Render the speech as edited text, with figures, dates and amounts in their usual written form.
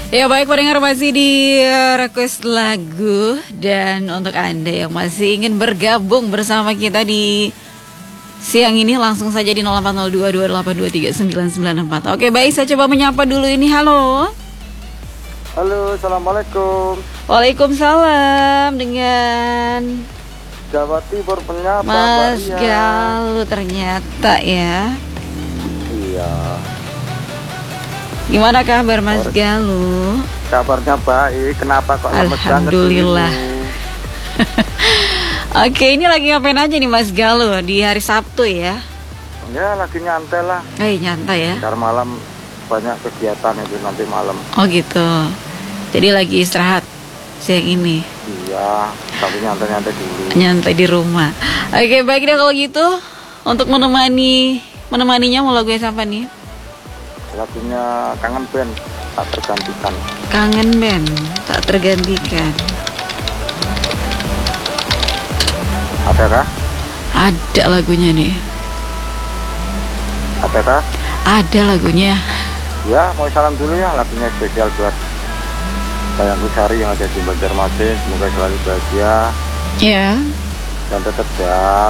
Ya baik pendengar, masih di request lagu. Dan untuk Anda yang masih ingin bergabung bersama kita di siang ini, langsung saja di 080228239964. Oke baik, saya coba menyapa dulu ini. Halo. Halo, assalamualaikum. Waalaikumsalam, dengan Jawa Timur penyapa Mas Mbak Ria. Galuh ternyata ya. Iya. Gimana kabar Mas Galuh? Kabarnya baik. Kenapa kok lemes banget Alhamdulillah. begini? Oke, ini lagi ngapain aja nih Mas Galuh di hari Sabtu ya? Ya, lagi nyantai lah. Nyantai ya? Ntar malam banyak kegiatan itu nanti malam. Oh gitu. Jadi lagi istirahat siang ini. Iya, tapi nyantai-nyantai dulu. Nyantai di rumah. Oke, baik deh kalau gitu. Untuk menemaninya mau lagu yang siapa nih? Lagunya Kangen Band, Tak Tergantikan. Kangen Band, Tak Tergantikan. Ada kah? Ada lagunya nih. Ada kah? Ada lagunya. Ya, mau salam dulu ya. Lagunya spesial buat Sayangku Sari yang ada di Banjarmasin. Semoga selalu bahagia Ya. dan tetap sehat.